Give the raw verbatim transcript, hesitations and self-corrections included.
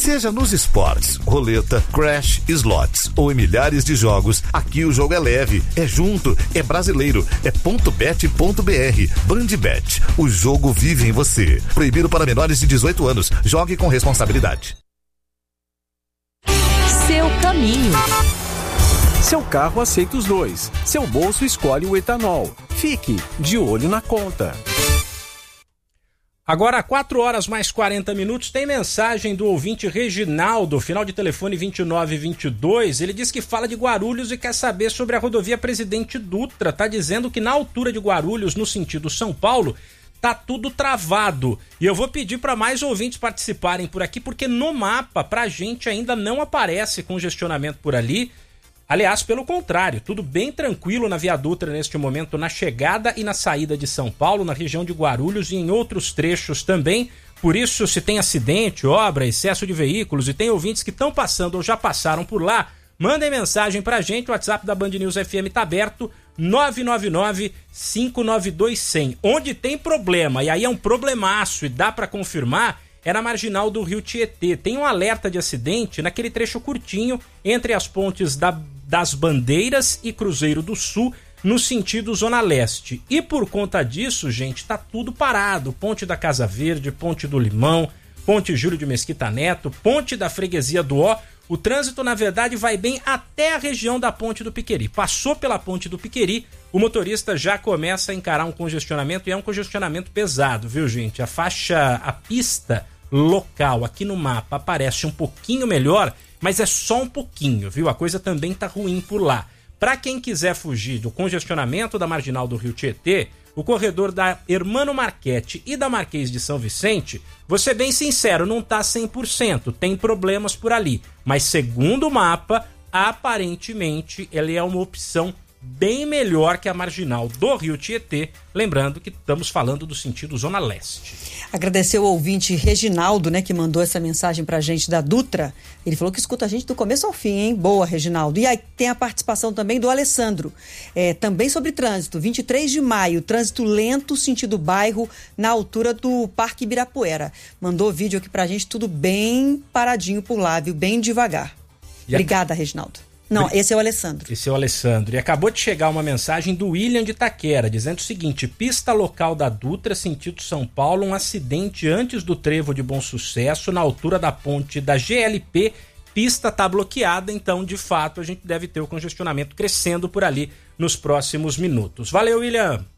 Seja nos esportes, roleta, crash, slots ou em milhares de jogos, aqui o jogo é leve, é junto, é brasileiro, é ponto bet ponto br. Bandbet, o jogo vive em você. Proibido para menores de dezoito anos. Jogue com responsabilidade. Seu caminho. Seu carro aceita os dois. Seu bolso escolhe o etanol. Fique de olho na conta. Agora, quatro horas mais quarenta minutos, tem mensagem do ouvinte Reginaldo, final de telefone vinte e nove vinte e dois. Ele diz que fala de Guarulhos e quer saber sobre a rodovia Presidente Dutra. Tá dizendo que na altura de Guarulhos, no sentido São Paulo, tá tudo travado. E eu vou pedir para mais ouvintes participarem por aqui, porque no mapa, pra gente, ainda não aparece congestionamento por ali. Aliás, pelo contrário, tudo bem tranquilo na Via Dutra neste momento, na chegada e na saída de São Paulo, na região de Guarulhos e em outros trechos também. Por isso, se tem acidente, obra, excesso de veículos e tem ouvintes que estão passando ou já passaram por lá, mandem mensagem pra gente, o WhatsApp da Band News F M tá aberto, nove nove nove, cinco nove dois, zero zero. Onde tem problema, e aí é um problemaço e dá pra confirmar, é na marginal do Rio Tietê. Tem um alerta de acidente naquele trecho curtinho entre as pontes da, das Bandeiras e Cruzeiro do Sul, no sentido Zona Leste. E por conta disso, gente, tá tudo parado. Ponte da Casa Verde, Ponte do Limão, Ponte Júlio de Mesquita Neto, Ponte da Freguesia do Ó. O trânsito, na verdade, vai bem até a região da Ponte do Piqueri. Passou pela Ponte do Piqueri, o motorista já começa a encarar um congestionamento, e é um congestionamento pesado, viu, gente? A faixa, a pista local aqui no mapa aparece um pouquinho melhor, mas é só um pouquinho, viu? A coisa também tá ruim por lá. Para quem quiser fugir do congestionamento da marginal do Rio Tietê, o corredor da Hermano Marchetti e da Marquês de São Vicente, vou ser bem sincero, não tá cem por cento, tem problemas por ali, mas segundo o mapa, aparentemente ele é uma opção bem melhor que a marginal do Rio Tietê, lembrando que estamos falando do sentido Zona Leste. Agradecer o ouvinte Reginaldo, né, que mandou essa mensagem pra gente da Dutra. Ele falou que escuta a gente do começo ao fim, hein? Boa, Reginaldo. E aí tem a participação também do Alessandro, é, também sobre trânsito. vinte e três de maio, trânsito lento, sentido bairro, na altura do Parque Ibirapuera. Mandou vídeo aqui pra gente, tudo bem paradinho por lá, viu? Bem devagar. E Obrigada, a... Reginaldo. Não, esse é o Alessandro. Esse é o Alessandro. E acabou de chegar uma mensagem do William de Itaquera, dizendo o seguinte: pista local da Dutra, sentido São Paulo, um acidente antes do trevo de Bom Sucesso, na altura da ponte da G L P, pista tá bloqueada, então, de fato, a gente deve ter o congestionamento crescendo por ali nos próximos minutos. Valeu, William!